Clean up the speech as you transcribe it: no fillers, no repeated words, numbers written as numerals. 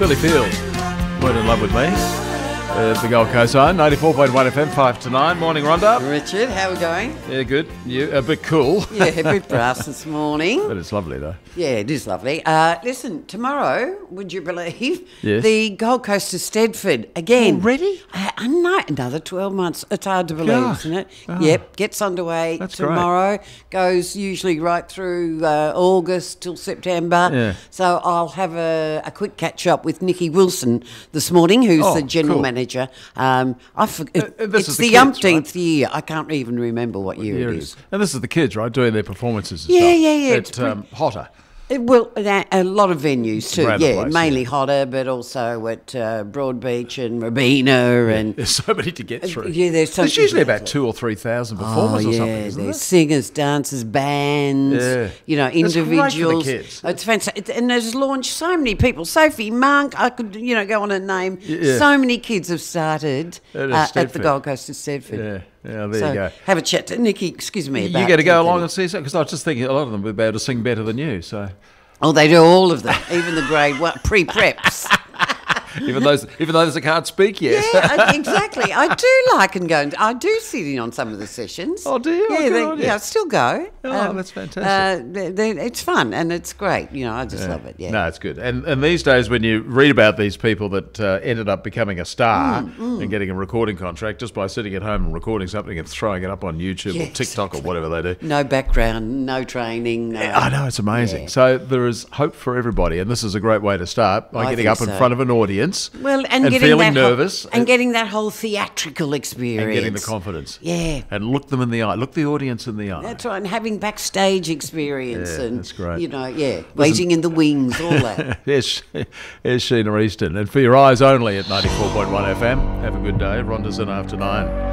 Billy Field, Weren't in Love With Me. The Gold Coast Zone, 94.1 FM, 5 to 9. Morning, Rhonda. Richard, how are we going? Yeah, good. You a bit cool. Yeah, a bit brass this morning. But it's lovely, though. Yeah, it is lovely. Listen, tomorrow, would you believe, Yes. the Gold Coast to Stedford again. Already? I know, another 12 months. It's hard to believe, Gosh. isn't it? Oh. Yep, gets underway That's tomorrow. Goes usually right through August till September. Yeah. So I'll have a quick catch up with Nikki Wilson this morning, who's Oh, the general cool. manager. This It's is the the kids, umpteenth year. I can't even remember what year Here it is. And this is the kids, right, doing their performances and Yeah, stuff. yeah, yeah, it's At Hotter. Well, a lot of venues too. Around the Yeah, place, mainly yeah. Hotter, but also at Broadbeach and Rabina and. There's so many to get through. Yeah, there's so There's usually about 2,000 or 3,000 performers or something, isn't there? there's singers, dancers, bands, Yeah. individuals. It's great for the kids. It's fantastic. And there's launched so many people. Sophie Monk, I could, go on and name. Yeah. So many kids have started At at the Stedford. Gold Coast of Stedford. Yeah, there So you go. have a chat to Nikki, excuse me. You about got to go 10:30. along and see something, because I was just thinking a lot of them would be able to sing better than you, so... Oh, they do all of them, even the grade one, pre-preps. even those that can't speak yet. Yeah, exactly. I do like and go. I do sit in on some of the sessions. Oh, do you? Oh, Yeah, good on you. I still go. Oh, that's fantastic. It's fun and it's great. I just love it. Yeah. No, it's good. And these days, when you read about these people that ended up becoming a star and getting a recording contract just by sitting at home and recording something and throwing it up on YouTube Yeah, or TikTok or whatever they do. No background, no training. No. I know, it's amazing. Yeah. So there is hope for everybody, and this is a great way to start by I getting think up in so. front of an audience Well, and getting feeling that whole- nervous and getting that whole theatrical experience and getting the confidence. Yeah. And look them in the eye. Look the audience in the eye. That's right, and having backstage experience Yeah, and that's great. waiting in the wings, all that. Here's Sheena Easton. And for your eyes only at 94.1 FM, have a good day. Rhonda's in after 9.